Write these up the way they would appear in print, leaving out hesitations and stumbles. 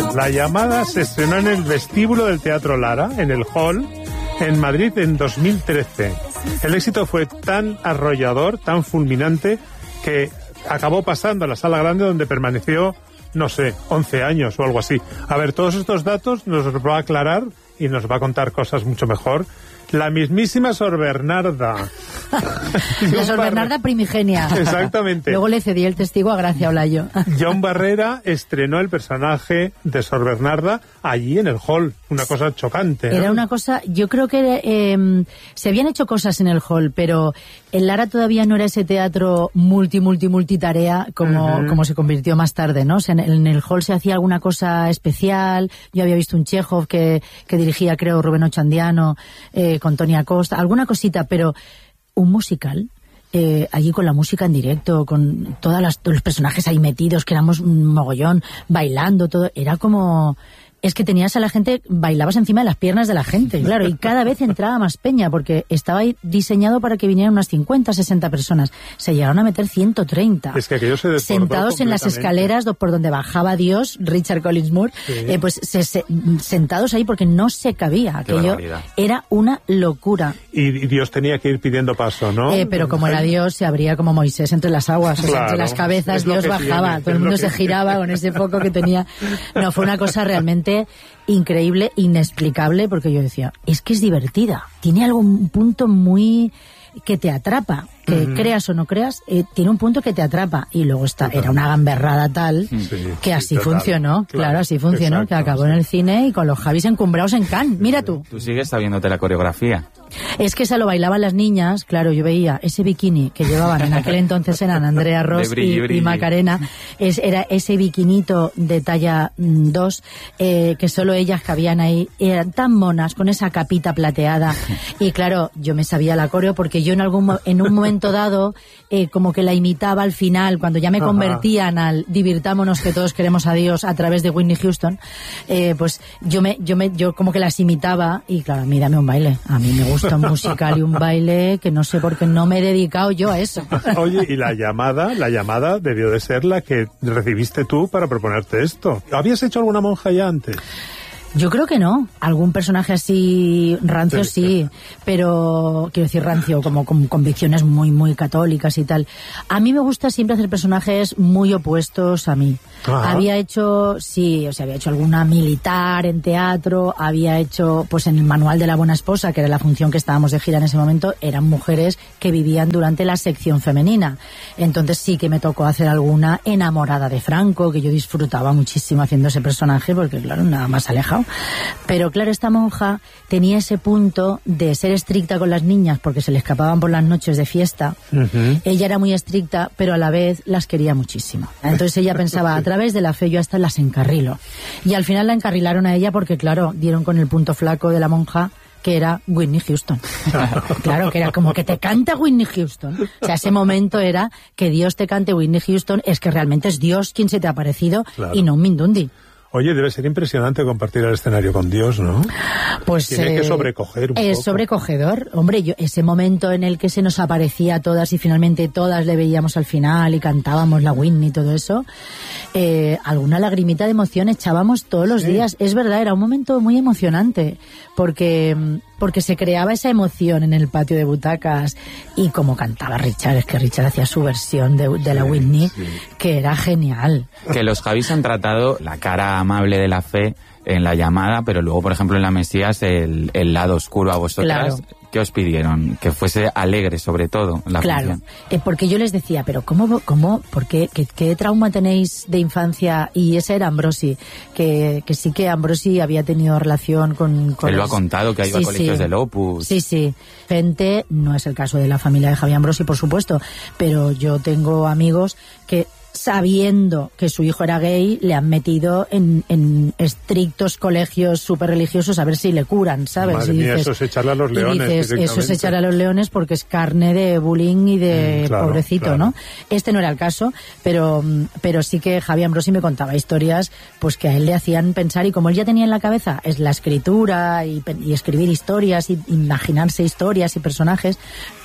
ver, La llamada se estrenó en el vestíbulo del Teatro Lara, en el Hall, en Madrid en 2013. El éxito fue tan arrollador, tan fulminante, que acabó pasando a la Sala Grande, donde permaneció, no sé, 11 años o algo así. A ver, todos estos datos nos los va a aclarar y nos va a contar cosas mucho mejor la mismísima Sor Bernarda. La Sor Bernarda primigenia. Exactamente. Luego le cedí el testigo a Gracia Olayo. John Barrera estrenó el personaje de Sor Bernarda allí en el Hall. Una cosa chocante, ¿no? Era una cosa, yo creo que se habían hecho cosas en el Hall, pero el Lara todavía no era ese teatro multitarea como se convirtió más tarde, ¿no? O sea, en el Hall se hacía alguna cosa especial. Yo había visto un Chekhov que dirigía, creo, Rubén Ochandiano, con Tony Acosta, alguna cosita, pero un musical, allí con la música en directo, con todos los personajes ahí metidos, que éramos un mogollón, bailando, todo, era como... Es que tenías a la gente, bailabas encima de las piernas de la gente, claro, y cada vez entraba más peña, porque estaba ahí diseñado para que vinieran unas 50, 60 personas. Se llegaron a meter 130. Es que aquello se desbordó sentados en las escaleras por donde bajaba Dios, Richard Collins Moore, sí. Pues sentados ahí porque no se cabía. Aquello era una locura. Y Dios tenía que ir pidiendo paso, ¿no? Pero como era Dios, se abría como Moisés entre las aguas, o sea, entre las cabezas, Dios bajaba, todo el mundo se giraba con ese foco que tenía. No, fue una cosa realmente increíble, inexplicable, porque yo decía, es que es divertida, tiene algún punto muy que te atrapa, que creas o no creas, tiene un punto que te atrapa, y luego era una gamberrada tal que así funcionó, claro, así funcionó, exacto, que acabó en el cine y con los Javis encumbrados en Cannes, mira tú. Tú sigues sabiéndote la coreografía. Es que esa lo bailaban las niñas, claro, yo veía ese bikini que llevaban en aquel entonces, eran Andrea Ross y Macarena, era ese bikinito de talla 2, que solo ellas cabían ahí, eran tan monas, con esa capita plateada, y claro, yo me sabía la coreo, porque yo en un momento dado, como que la imitaba al final, cuando ya me convertían al divirtámonos que todos queremos a Dios a través de Whitney Houston, pues yo como que las imitaba, y claro, a mí dame un baile, a mí me gusta un musical y un baile que no sé por qué no me he dedicado yo a eso. Oye, y la llamada debió de ser la que recibiste tú para proponerte esto. ¿Habías hecho alguna monja ya antes? Yo creo que no. Algún personaje así rancio sí, pero quiero decir rancio como con convicciones muy, muy católicas y tal. A mí me gusta siempre hacer personajes muy opuestos a mí. Había hecho alguna militar en teatro, había hecho, pues en el Manual de la Buena Esposa, que era la función que estábamos de gira en ese momento, eran mujeres que vivían durante la sección femenina. Entonces sí que me tocó hacer alguna enamorada de Franco, que yo disfrutaba muchísimo haciendo ese personaje, porque claro, nada más alejado. Pero claro, esta monja tenía ese punto de ser estricta con las niñas porque se le escapaban por las noches de fiesta. Ella era muy estricta, pero a la vez las quería muchísimo. Entonces ella pensaba, a través de la fe yo hasta las encarrilo. Y al final la encarrilaron a ella porque, claro, dieron con el punto flaco de la monja, que era Whitney Houston. Claro, que era como que te canta Whitney Houston. O sea, ese momento era que Dios te cante Whitney Houston, es que realmente es Dios quien se te ha aparecido, claro, y no un mindundi. Oye, debe ser impresionante compartir el escenario con Dios, ¿no? Pues tiene que sobrecoger un poco. Es sobrecogedor. Hombre, ese momento en el que se nos aparecía a todas y finalmente todas le veíamos al final y cantábamos la Whitney y todo eso, alguna lagrimita de emoción echábamos todos los días. Es verdad, era un momento muy emocionante porque se creaba esa emoción en el patio de butacas, y como cantaba Richard, es que Richard hacía su versión de la Whitney, que era genial. Que los Javis han tratado la cara amable de la fe en la llamada, pero luego, por ejemplo, en la Mesías, el lado oscuro a vosotras. Claro. ¿Qué os pidieron? Que fuese alegre, sobre todo, la función. Porque yo les decía, pero ¿cómo? ¿Por qué? ¿Qué trauma tenéis de infancia? Y ese era Ambrosi, que sí que Ambrosi había tenido relación con él lo ha contado, que ha ido a colegios del Opus. Sí. Gente, no es el caso de la familia de Javier Ambrosi, por supuesto, pero yo tengo amigos que, sabiendo que su hijo era gay, le han metido en estrictos colegios súper religiosos a ver si le curan, ¿sabes? Madre mía, eso es echarle a los leones. Eso es echarle a los leones porque es carne de bullying y de pobrecito, claro. ¿no? Este no era el caso, pero sí que Javier Ambrosi me contaba historias pues que a él le hacían pensar, y como él ya tenía en la cabeza es la escritura y escribir historias y imaginarse historias y personajes, pues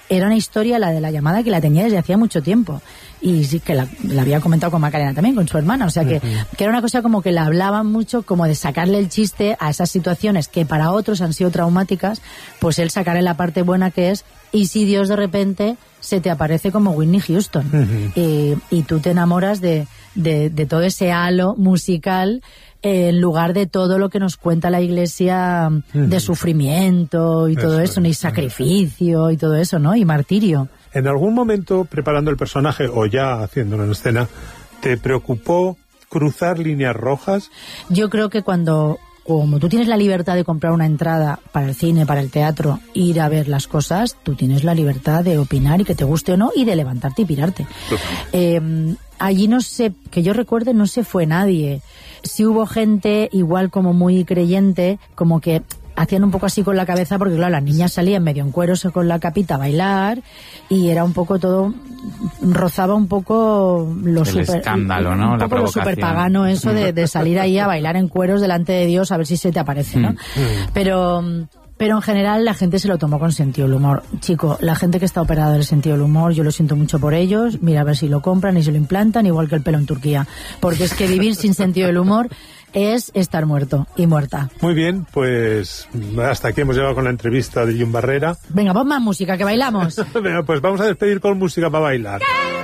era una historia, la de la llamada, que la tenía desde hacía mucho tiempo. Y sí que la había comentado con Macarena también, con su hermana. O sea que era una cosa como que la hablaban mucho, como de sacarle el chiste a esas situaciones que para otros han sido traumáticas, pues él sacarle la parte buena que es, y si Dios de repente se te aparece como Whitney Houston. Y tú te enamoras de todo ese halo musical, en lugar de todo lo que nos cuenta la Iglesia de sufrimiento y todo eso, ¿no? Y sacrificio y todo eso, ¿no? Y martirio. ¿En algún momento, preparando el personaje o ya haciéndolo en escena, te preocupó cruzar líneas rojas? Yo creo que como tú tienes la libertad de comprar una entrada para el cine, para el teatro, ir a ver las cosas, tú tienes la libertad de opinar y que te guste o no, y de levantarte y pirarte. Allí no sé, que yo recuerde, no se fue nadie. Sí hubo gente igual como muy creyente, como que hacían un poco así con la cabeza, porque claro, las niñas salían medio en cueros o con la capita a bailar, y era un poco todo, rozaba un poco el escándalo, ¿no? La provocación. Lo super pagano eso de salir ahí a bailar en cueros delante de Dios a ver si se te aparece, ¿no? Pero en general la gente se lo tomó con sentido del humor. Chico, la gente que está operada del sentido del humor, yo lo siento mucho por ellos, mira a ver si lo compran y se lo implantan, igual que el pelo en Turquía, porque es que vivir sin sentido del humor es estar muerto y muerta. Muy bien, pues hasta aquí hemos llegado con la entrevista de Llum Barrera. Venga, pon más música, que bailamos. Venga, pues vamos a despedir con música para bailar.